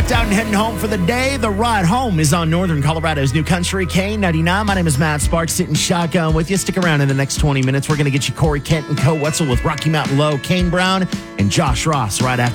clocked out and heading home for the day. The ride home is on Northern Colorado's New Country K99. My name is Matt Sparks, sitting shotgun with you. Stick around in the next 20 minutes. We're going to get you Corey Kent and Co. Wetzel with Rocky Mountain Low, Kane Brown, and Josh Ross right after.